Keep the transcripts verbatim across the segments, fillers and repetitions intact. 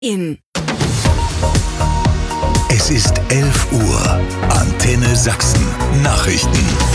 In. Es ist elf Uhr. Antenne Sachsen. Nachrichten.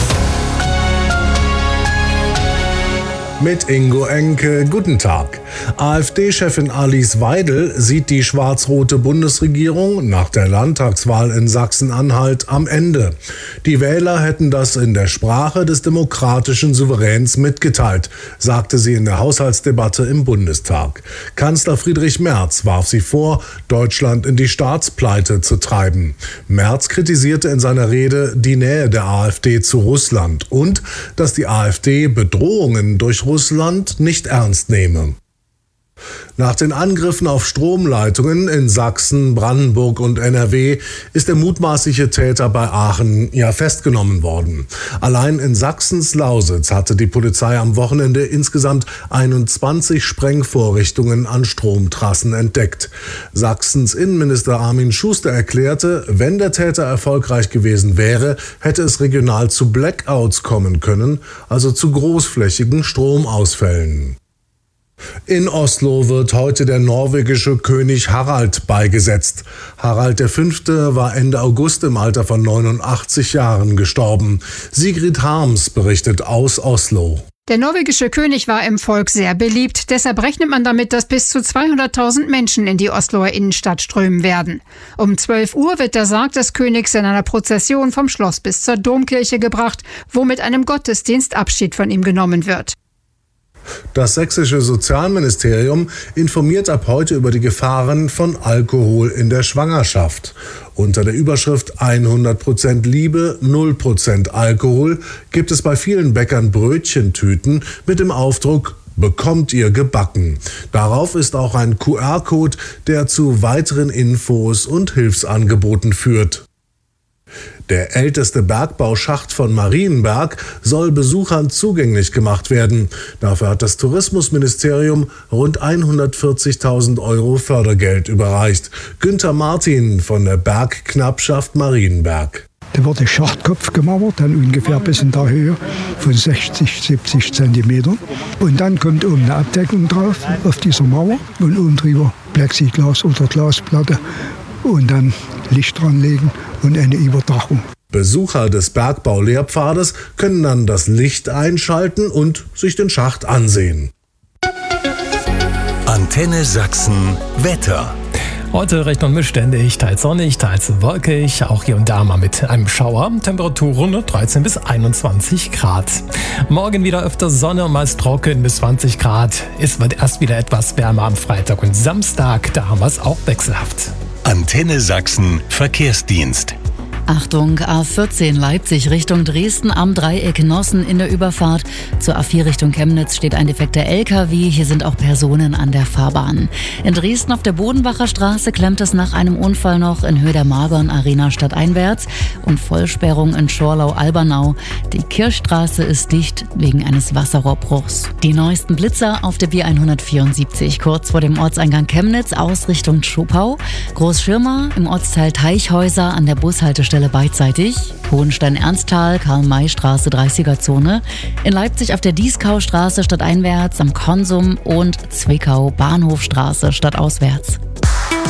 Mit Ingo Enke, guten Tag. AfD-Chefin Alice Weidel sieht die schwarz-rote Bundesregierung nach der Landtagswahl in Sachsen-Anhalt am Ende. Die Wähler hätten das in der Sprache des demokratischen Souveräns mitgeteilt, sagte sie in der Haushaltsdebatte im Bundestag. Kanzler Friedrich Merz warf sie vor, Deutschland in die Staatspleite zu treiben. Merz kritisierte in seiner Rede die Nähe der AfD zu Russland und dass die AfD Bedrohungen durch Russland nicht ernst nehme. Nach den Angriffen auf Stromleitungen in Sachsen, Brandenburg und N R W ist der mutmaßliche Täter bei Aachen ja festgenommen worden. Allein in Sachsens Lausitz hatte die Polizei am Wochenende insgesamt einundzwanzig Sprengvorrichtungen an Stromtrassen entdeckt. Sachsens Innenminister Armin Schuster erklärte, wenn der Täter erfolgreich gewesen wäre, hätte es regional zu Blackouts kommen können, also zu großflächigen Stromausfällen. In Oslo wird heute der norwegische König Harald beigesetzt. Harald der Fünfte war Ende August im Alter von neunundachtzig Jahren gestorben. Sigrid Harms berichtet aus Oslo. Der norwegische König war im Volk sehr beliebt. Deshalb rechnet man damit, dass bis zu zweihunderttausend Menschen in die Osloer Innenstadt strömen werden. Um zwölf Uhr wird der Sarg des Königs in einer Prozession vom Schloss bis zur Domkirche gebracht, wo mit einem Gottesdienst Abschied von ihm genommen wird. Das sächsische Sozialministerium informiert ab heute über die Gefahren von Alkohol in der Schwangerschaft. Unter der Überschrift hundert Prozent Liebe, null Prozent Alkohol gibt es bei vielen Bäckern Brötchentüten mit dem Aufdruck "Bekommt ihr gebacken". Darauf ist auch ein Q R-Code, der zu weiteren Infos und Hilfsangeboten führt. Der älteste Bergbauschacht von Marienberg soll Besuchern zugänglich gemacht werden. Dafür hat das Tourismusministerium rund hundertvierzigtausend Euro Fördergeld überreicht. Günther Martin von der Bergknappschaft Marienberg. Da wird der Schachtkopf gemauert, dann ungefähr bis in der Höhe von sechzig, siebzig Zentimetern. Und dann kommt oben eine Abdeckung drauf auf dieser Mauer und oben drüber Plexiglas oder Glasplatte und dann Licht dran legen und eine Überdachung. Besucher des Bergbaulehrpfades können dann das Licht einschalten und sich den Schacht ansehen. Antenne Sachsen Wetter. Heute recht unbeständig, teils sonnig, teils wolkig, auch hier und da mal mit einem Schauer. Temperaturen dreizehn bis einundzwanzig Grad. Morgen wieder öfter Sonne und meist trocken bis zwanzig Grad. Es wird erst wieder etwas wärmer am Freitag und Samstag, da haben wir es auch wechselhaft. Antenne Sachsen Verkehrsdienst. Achtung, A vierzehn Leipzig Richtung Dresden am Dreieck Nossen in der Überfahrt. Zur A vier Richtung Chemnitz steht ein defekter L K W. Hier sind auch Personen an der Fahrbahn. In Dresden auf der Bodenbacher Straße klemmt es nach einem Unfall noch in Höhe der Margon Arena stadteinwärts und Vollsperrung in Schorlau-Albernau. Die Kirchstraße ist dicht wegen eines Wasserrohrbruchs. Die neuesten Blitzer auf der B hundertvierundsiebzig kurz vor dem Ortseingang Chemnitz aus Richtung Schopau. Großschirmer im Ortsteil Teichhäuser an der Bushaltestelle beidseitig, Hohenstein-Ernsthal, Karl-May-Straße, dreißiger Zone, in Leipzig auf der Dieskaustraße stadteinwärts am Konsum und Zwickau Bahnhofstraße stadtauswärts.